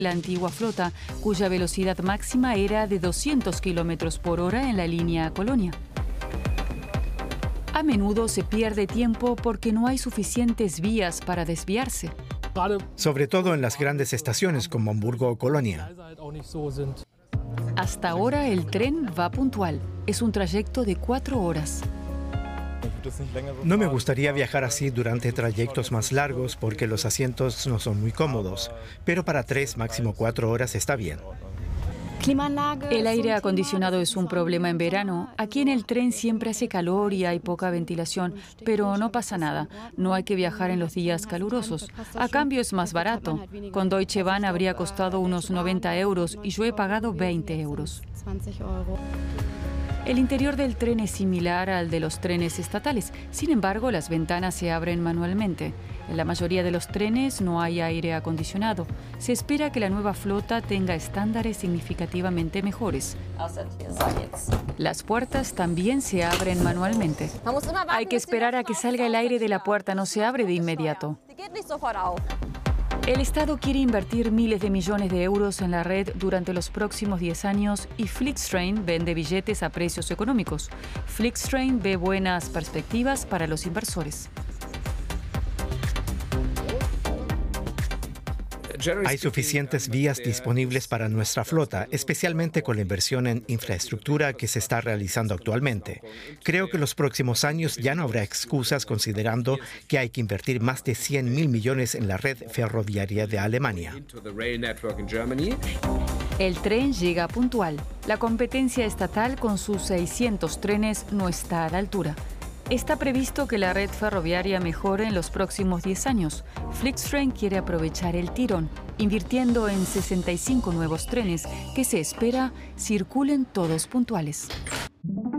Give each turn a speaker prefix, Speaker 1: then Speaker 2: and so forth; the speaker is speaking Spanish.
Speaker 1: la antigua flota, cuya velocidad máxima era de 200 kilómetros por hora en la línea Colonia. A menudo se pierde tiempo porque no hay suficientes vías para desviarse.
Speaker 2: Sobre todo en las grandes estaciones como Hamburgo o Colonia.
Speaker 1: Hasta ahora el tren va puntual. Es un trayecto de 4 horas.
Speaker 2: No me gustaría viajar así durante trayectos más largos porque los asientos no son muy cómodos, pero para 3, máximo 4 horas está bien.
Speaker 1: El aire acondicionado es un problema en verano. Aquí en el tren siempre hace calor y hay poca ventilación, pero no pasa nada. No hay que viajar en los días calurosos. A cambio es más barato. Con Deutsche Bahn habría costado unos 90 euros y yo he pagado 20 euros. El interior del tren es similar al de los trenes estatales. Sin embargo, las ventanas se abren manualmente. En la mayoría de los trenes no hay aire acondicionado. Se espera que la nueva flota tenga estándares significativamente mejores. Las puertas también se abren manualmente. Hay que esperar a que salga el aire de la puerta, no se abre de inmediato. El Estado quiere invertir miles de millones de euros en la red durante los próximos 10 años y Flixtrain vende billetes a precios económicos. Flixtrain ve buenas perspectivas para los inversores.
Speaker 2: Hay suficientes vías disponibles para nuestra flota, especialmente con la inversión en infraestructura que se está realizando actualmente. Creo que en los próximos años ya no habrá excusas considerando que hay que invertir más de 100.000 millones en la red ferroviaria de Alemania.
Speaker 1: El tren llega puntual. La competencia estatal con sus 600 trenes no está a la altura. Está previsto que la red ferroviaria mejore en los próximos 10 años. Flixtrain quiere aprovechar el tirón, invirtiendo en 65 nuevos trenes que se espera circulen todos puntuales.